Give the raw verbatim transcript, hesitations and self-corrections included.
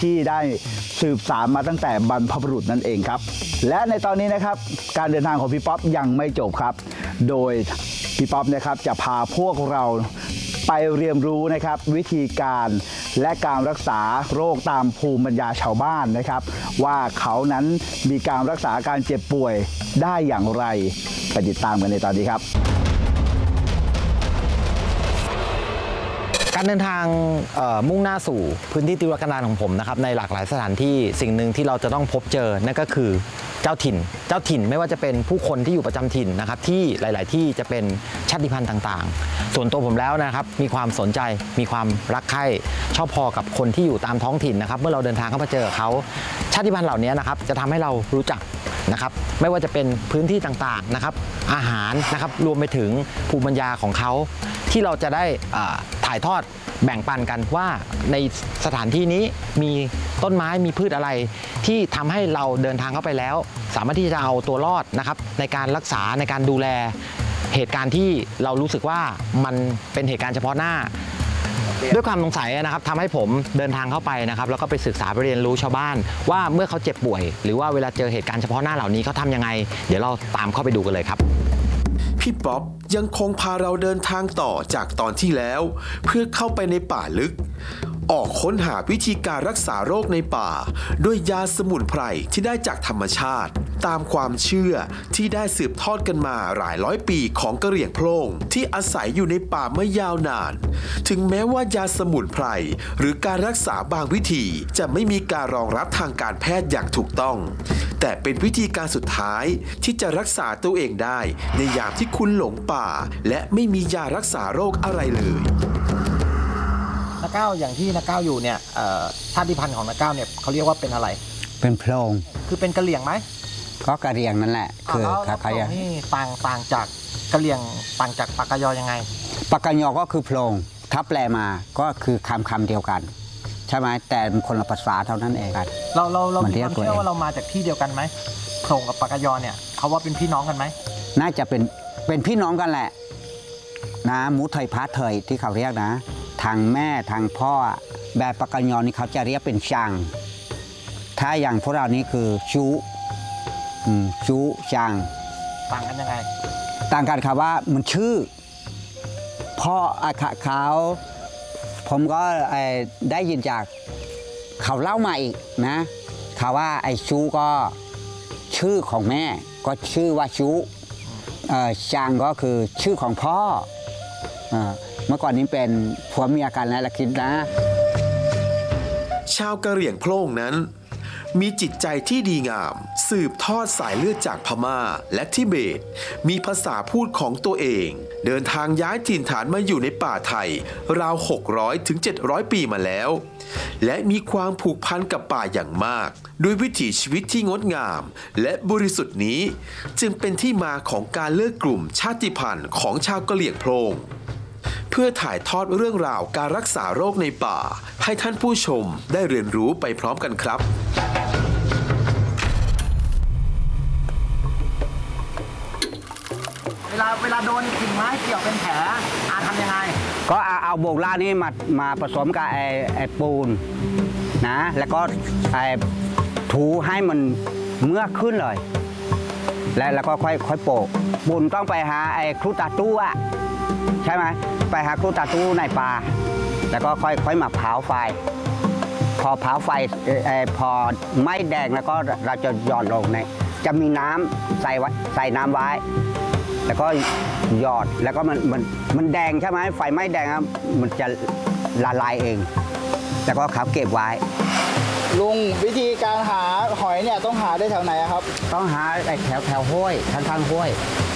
ที่ได้สืบสานมาตั้งแต่บรรพบุรุษนั่นเองครับและในตอนนี้นะครับการเดินทางของพี่ป๊อปยังไม่จบครับโดยพี่ป๊อปนะครับจะพาพวกเราไปเรียนรู้นะครับวิธีการและการรักษาโรคตามภูมิปัญญาชาวบ้านนะครับว่าเขานั้นมีการรักษาการเจ็บป่วยได้อย่างไรไปติดตามกันในตอนนี้ครับการเดินทางมุ่งหน้าสู่พื้นที่ตุลาการของผมนะครับในหลากหลายสถานที่สิ่งหนึ่งที่เราจะต้องพบเจอนั่นก็คือเจ้าถิ่นเจ้าถิ่นไม่ว่าจะเป็นผู้คนที่อยู่ประจำถิ่นนะครับที่หลายๆที่จะเป็นชาติพันธุ์ต่างๆส่วนตัวผมแล้วนะครับมีความสนใจมีความรักใคร่ชอบพอกับคนที่อยู่ตามท้องถิ่นนะครับเมื่อเราเดินทางเข้ามาเจอเขาชาติพันธุ์เหล่านี้นะครับจะทำให้เรารู้จักนะครับไม่ว่าจะเป็นพื้นที่ต่างๆนะครับอาหารนะครับรวมไปถึงภูมิปัญญาของเขาที่เราจะได้ถ่ายทอดแบ่งปันกันว่าในสถานที่นี้มีต้นไม้มีพืชอะไรที่ทำให้เราเดินทางเข้าไปแล้วสามารถที่จะเอาตัวรอดนะครับในการรักษาในการดูแลเหตุการณ์ที่เรารู้สึกว่ามันเป็นเหตุการณ์เฉพาะหน้าด้วยความสงสัยนะครับทำให้ผมเดินทางเข้าไปนะครับแล้วก็ไปศึกษาไปเรียนรู้ชาวบ้านว่าเมื่อเขาเจ็บป่วยหรือว่าเวลาเจอเหตุการณ์เฉพาะหน้าเหล่านี้เขาทำยังไงเดี๋ยวเราตามเข้าไปดูกันเลยครับพี่ป๊อปยังคงพาเราเดินทางต่อจากตอนที่แล้วเพื่อเข้าไปในป่าลึกออกค้นหาวิธีการรักษาโรคในป่าด้วยยาสมุนไพรที่ได้จากธรรมชาติตามความเชื่อที่ได้สืบทอดกันมาหลายร้อยปีของกะเหรี่ยงโพร่งที่อาศัยอยู่ในป่ามายาวนานถึงแม้ว่ายาสมุนไพรหรือการรักษาบางวิธีจะไม่มีการรองรับทางการแพทย์อย่างถูกต้องแต่เป็นวิธีการสุดท้ายที่จะรักษาตัวเองได้ในยามที่คุณหลงป่าและไม่มียารักษาโรคอะไรเลยนักก้าวอย่างที่นักก้าวอยู่เนี่ยชาติพันธุ์ของนักก้าวเนี่ยเขาเรียกว่าเป็นอะไรเป็นโพรงคือเป็นกะเหรี่ยงไหมก็กะเหรี่ยงนั่นแหละคือเขาเขาอย่างนี่ต่างต่างจากกะเหรี่ยงต่างจากปากกยอยังไงปากกยอก็คือโพรงถ้าแปลมาก็คือคำคำเดียวกันใช่ไหมแต่คนละภาษาเท่านั้นเองกันเราเราเรามีความเชื่อว่าเรามาจากที่เดียวกันไหมโพรงกับปากกยอเนี่ยเขาว่าเป็นพี่น้องกันไหมน่าจะเป็นเป็นพี่น้องกันแหละนะมุทัยพาเถยที่เขาเรียกนะทางแม่ทางพ่อแบบปากกยอนี่เขาจะเรียกเป็นช่างถ้าอย่างพวกเรานี่คือชูชูช่างต่างกันยังไงต่างกันครับว่ามันชื่อพ่ออาขาเขาผมก็ได้ยินจากเขาเล่ามาอีกนะเขาว่าไอ้ชูก็ชื่อของแม่ก็ชื่อว่าชูช่างก็คือชื่อของพ่อเมื่อก่อนนี้เป็นผัวเมียกันนะละคิดนะชาวกะเหรี่ยงโพร่งนั้นมีจิตใจที่ดีงามสืบทอดสายเลือดจากพม่าและทิเบตมีภาษาพูดของตัวเองเดินทางย้ายถิ่นฐานมาอยู่ในป่าไทยราวหกร้อยถึงเจ็ดร้อยปีมาแล้วและมีความผูกพันกับป่าอย่างมากด้วยวิถีชีวิตที่งดงามและบริสุทธิ์นี้จึงเป็นที่มาของการเลือกกลุ่มชาติพันธุ์ของชาวกะเหรี่ยงโพร่งเพื่อถ่ายทอดเรื่องราวการรักษาโรคในป่าให้ท่านผู้ชมได้เรียนรู้ไปพร้อมกันครับเวลาเวลาโดนกิ่งไม้เกี่ยวเป็นแผลอาทำยังไงก็เอาเอาโบกล่านี่มามาผสมกับไอ้ไอ้ปูนนะแล้วก็ไอ้ถูให้มันเมื่อขึ้นเลยแล้วแล้วก็ค่อยค่อยโปะปูนต้องไปหาไอ้ครูตาตู้อะใช่ไหมไปหาครูตาตู้ในป่าแล้วก็ค่อยค่อยมาเผาไฟพอเผาไฟไอ้พอไม่แดงแล้วก็เราจะหย่อนลงในจะมีน้ำใส่ไว้ใส่น้ำไว้แล้วก็หยอดแล้วก็มันมันมันแดงใช่ไหมไฟไม่แดงครับมันจะละลายเองแล้วก็เขาเก็บไว้ลุงวิธีการหาหอยเนี่ยต้องหาได้แถวไหนครับต้องหาไอ้แถวแถวห้วยข้างๆห้วย